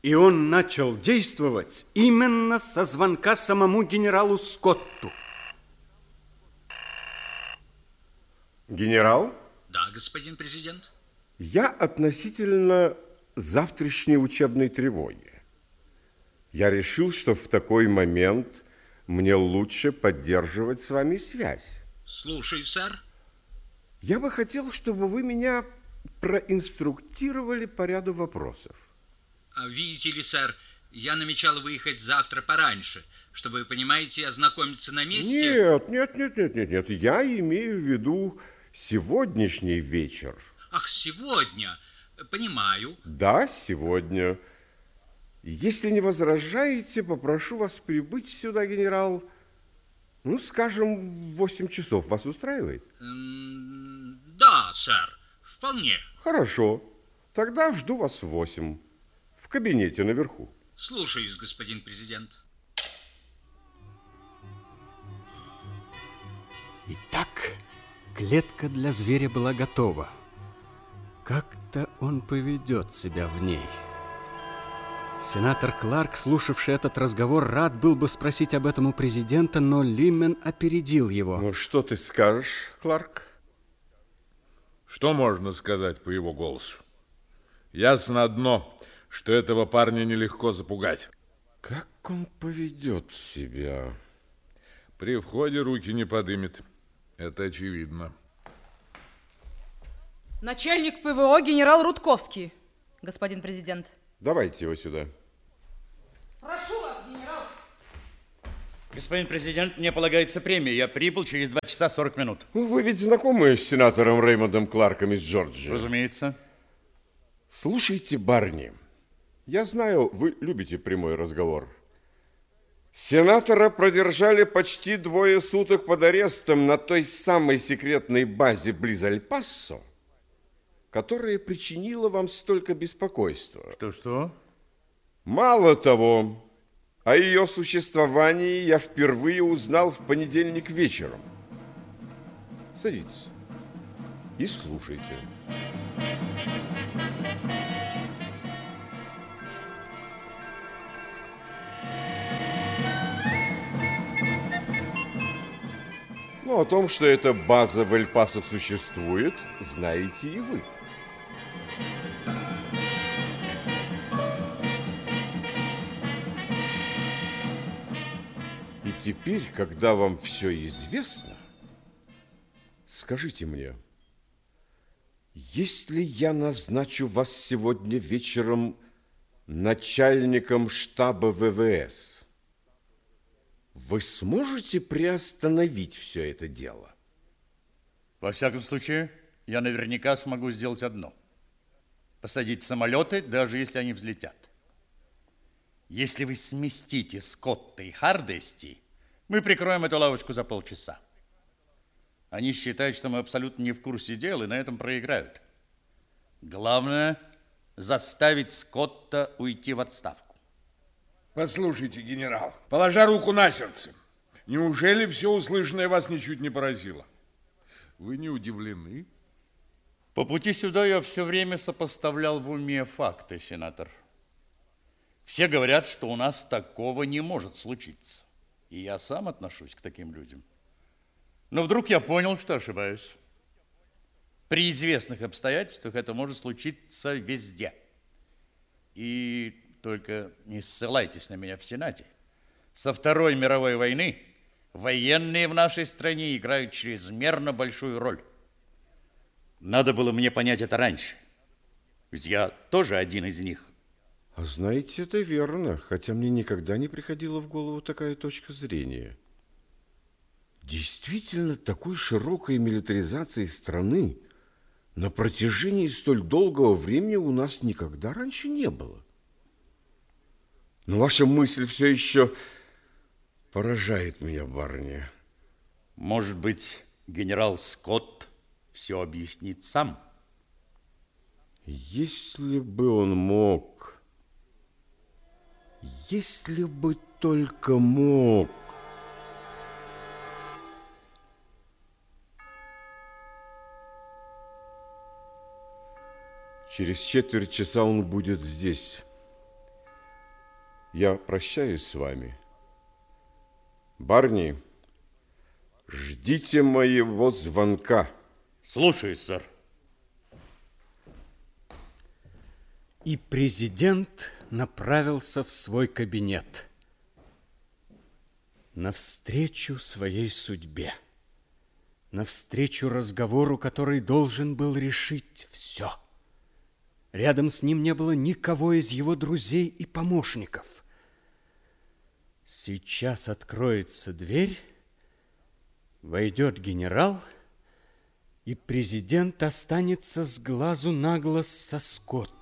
И он начал действовать именно со звонка самому генералу Скотту. Генерал? Да, господин президент. Я относительно завтрашней учебной тревоги. Я решил, что в такой момент мне лучше поддерживать с вами связь. Слушаю, сэр. Я бы хотел, чтобы вы меня проинструктировали по ряду вопросов. Видите ли, сэр, я намечал выехать завтра пораньше, чтобы, понимаете, ознакомиться на месте. Нет. Я имею в виду сегодняшний вечер. Ах, сегодня? Понимаю. Да, сегодня. Если не возражаете, попрошу вас прибыть сюда, генерал, скажем, в 8 часов. Вас устраивает? Да, сэр, вполне. Хорошо. Тогда жду вас в 8. В кабинете наверху. Слушаюсь, господин президент. Итак, клетка для зверя была готова. Как-то он поведет себя в ней. Сенатор Кларк, слушавший этот разговор, рад был бы спросить об этом у президента, но Лимен опередил его. Ну, что ты скажешь, Кларк? Что можно сказать по его голосу? Ясно одно, что этого парня нелегко запугать. Как он поведет себя? При входе руки не подымет. Это очевидно. Начальник ПВО генерал Рудковский, господин президент. Давайте его сюда. Прошу вас, генерал. Господин президент, мне полагается премия. Я прибыл через 2 часа 40 минут. Вы ведь знакомы с сенатором Реймондом Кларком из Джорджии? Разумеется. Слушайте, Барни, я знаю, вы любите прямой разговор. Сенатора продержали почти 2 суток под арестом на той самой секретной базе близ Эль-Пасо, которая причинила вам столько беспокойства. Что? Мало того, о ее существовании я впервые узнал в понедельник вечером. Садитесь и слушайте. Ну, о том, что эта база в Эль-Пасо существует, знаете и вы. И теперь, когда вам все известно, скажите мне, если я назначу вас сегодня вечером начальником штаба ВВС, вы сможете приостановить все это дело? Во всяком случае, я наверняка смогу сделать одно. Посадить самолеты, даже если они взлетят. Если вы сместите Скотта и Хардести, мы прикроем эту лавочку за полчаса. Они считают, что мы абсолютно не в курсе дела и на этом проиграют. Главное – заставить Скотта уйти в отставку. Послушайте, генерал, положа руку на сердце, неужели все услышанное вас ничуть не поразило? Вы не удивлены? По пути сюда я все время сопоставлял в уме факты, сенатор. Все говорят, что у нас такого не может случиться. И я сам отношусь к таким людям. Но вдруг я понял, что ошибаюсь. При известных обстоятельствах это может случиться везде. И только не ссылайтесь на меня в Сенате. Со Второй мировой войны военные в нашей стране играют чрезмерно большую роль. Надо было мне понять это раньше. Ведь я тоже один из них. А знаете, это верно, хотя мне никогда не приходила в голову такая точка зрения. Действительно, такой широкой милитаризации страны на протяжении столь долгого времени у нас никогда раньше не было. Но ваша мысль все еще поражает меня, Барни. Может быть, генерал Скотт все объяснит сам? Если бы он мог, если бы только мог. Через 15 минут он будет здесь. я прощаюсь с вами. Барни, ждите моего звонка. Слушаюсь, сэр. И президент направился в свой кабинет навстречу своей судьбе, навстречу разговору, который должен был решить все. Рядом с ним не было никого из его друзей и помощников. Сейчас откроется дверь, войдет генерал, и президент останется с глазу на глаз со Скоттом.